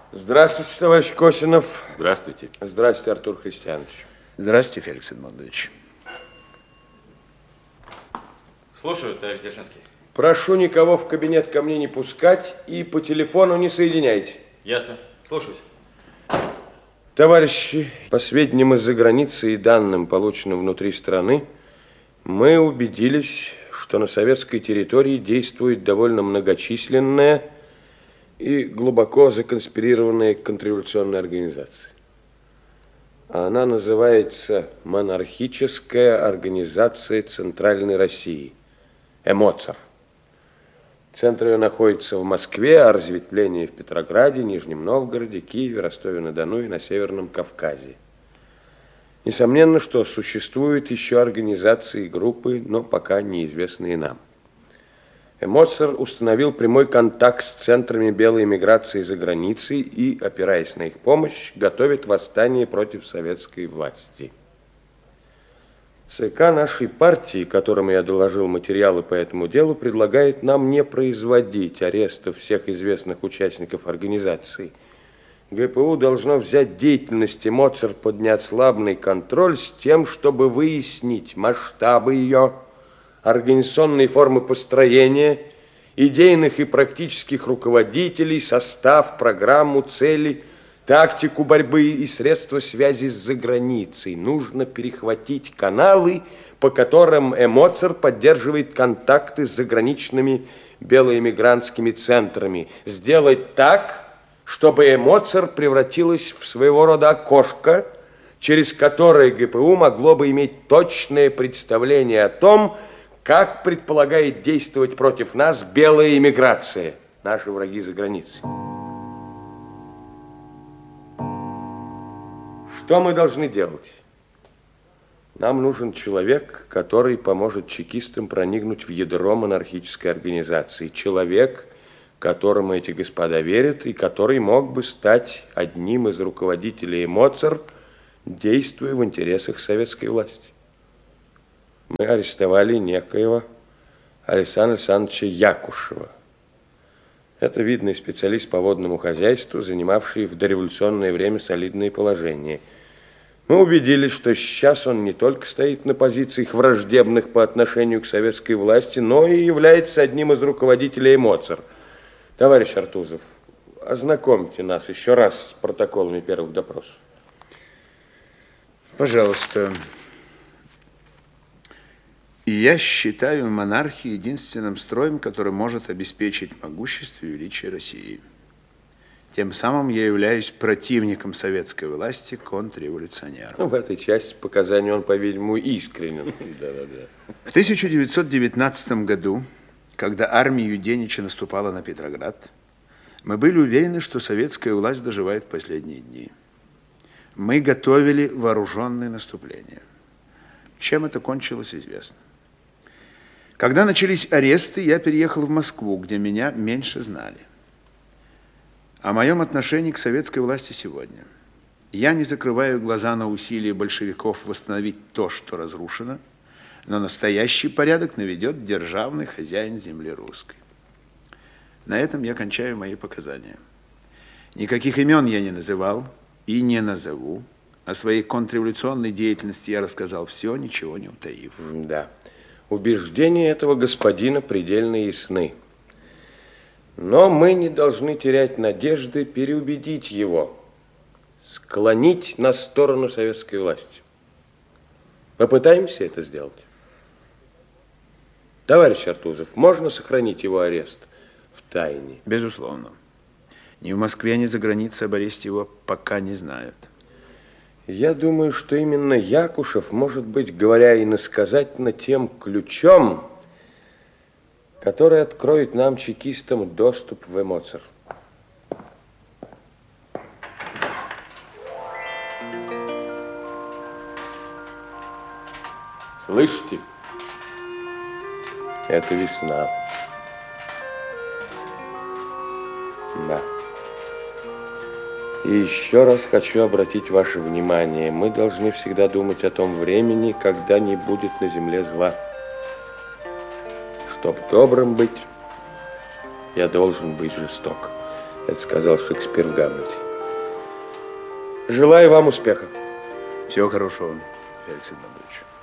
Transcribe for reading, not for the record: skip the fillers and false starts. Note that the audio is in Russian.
Здравствуйте, товарищ Косинов. Здравствуйте. Здравствуйте, Артур Христианович. Здравствуйте, Феликс Эдмондович. Слушаю, товарищ Дзержинский. Прошу никого в кабинет ко мне не пускать и по телефону не соединяйте. Ясно. Слушаюсь. Товарищи, по сведениям из-за границы и данным, полученным внутри страны, мы убедились, что на советской территории действует довольно многочисленная и глубоко законспирированная контрреволюционная организация. Она называется Монархическая организация Центральной России, ЭМОЦР. Центр ее находится в Москве, а разветвление в Петрограде, Нижнем Новгороде, Киеве, Ростове-на-Дону и на Северном Кавказе. Несомненно, что существуют еще организации и группы, но пока неизвестные нам. ЭМОЦР установил прямой контакт с центрами белой эмиграции за границей и, опираясь на их помощь, готовит восстание против советской власти. ЦК нашей партии, которому я доложил материалы по этому делу, предлагает нам не производить арестов всех известных участников организации. ГПУ должно взять деятельность ЭМОЦР под неотслабный контроль с тем, чтобы выяснить масштабы ее, организационные формы построения, идейных и практических руководителей, состав, программу, цели, тактику борьбы и средства связи с заграницей. Нужно перехватить каналы, по которым ЭМОЦР поддерживает контакты с заграничными белоэмигрантскими центрами. Сделать так, чтобы ЭМОЦР превратилась в своего рода окошко, через которое ГПУ могло бы иметь точное представление о том, как предполагает действовать против нас белая эмиграция, наши враги за границей. Что мы должны делать? Нам нужен человек, который поможет чекистам проникнуть в ядро монархической организации. Человек, которому эти господа верят, и который мог бы стать одним из руководителей ЭМОЦР, действуя в интересах советской власти. Мы арестовали некоего Александра Александровича Якушева. Это видный специалист по водному хозяйству, занимавший в дореволюционное время солидное положение. Мы убедились, что сейчас он не только стоит на позициях враждебных по отношению к советской власти, но и является одним из руководителей ЭМОЦР. Товарищ Артузов, ознакомьте нас еще раз с протоколами первых допросов. Пожалуйста. И я считаю монархию единственным строем, который может обеспечить могущество и величие России. Тем самым я являюсь противником советской власти, контрреволюционером. Ну, в этой части показаний он, по-видимому, искренен. В 1919 году, когда армия Юденича наступала на Петроград, мы были уверены, что советская власть доживает последние дни. Мы готовили вооруженное наступление. Чем это кончилось, известно. Когда начались аресты, я переехал в Москву, где меня меньше знали. О моем отношении к советской власти сегодня. Я не закрываю глаза на усилия большевиков восстановить то, что разрушено, но настоящий порядок наведет державный хозяин земли русской. На этом я кончаю мои показания. Никаких имен я не называл и не назову. О своей контрреволюционной деятельности я рассказал все, ничего не утаив. Да. Убеждения этого господина предельно ясны. Но мы не должны терять надежды переубедить его, склонить на сторону советской власти. Попытаемся это сделать. Товарищ Артузов, можно сохранить его арест в тайне? Безусловно. Ни в Москве, ни за границей об аресте его пока не знают. Я думаю, что именно Якушев может быть, говоря иносказательно, тем ключом, который откроет нам, чекистам, доступ в ЭМОЦР. Слышите? Это весна. Да. И еще раз хочу обратить ваше внимание. Мы должны всегда думать о том времени, когда не будет на земле зла. Чтоб добрым быть, я должен быть жесток. Это сказал Шекспир в Гамлете. Желаю вам успеха. Всего хорошего, Феликс Иванович.